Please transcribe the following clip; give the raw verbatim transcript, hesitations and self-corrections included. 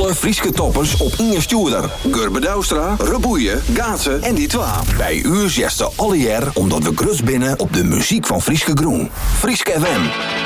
alle Frieske toppers op één stuurder. Gurbe Douwstra, Reboeien, Gaatsen en die twa. Bij u zesde alle jaar omdat we grut binnen op de muziek van Frieske Groen. Frieske F M.